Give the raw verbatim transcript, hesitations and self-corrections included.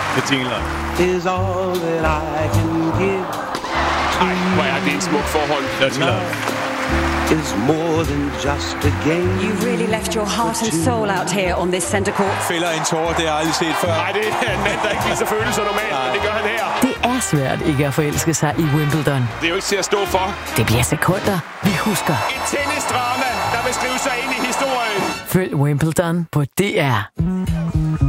thirteen love is all that I can give. Ej, hvor er det et smukt forhold. Dirty love is more than just a game. You really left your heart and soul out here on this center court. Fælder en tårer, det har jeg aldrig set før. Nej, det er en mand, der ikke viser følelser normalt, men det gør han her. Det er svært ikke at forelske sig i Wimbledon. Det er jo ikke til at stå for. Det bliver sekunder, vi husker. Et tennisdrama, der vil skrive sig ind i historien. Følg Wimbledon på D R.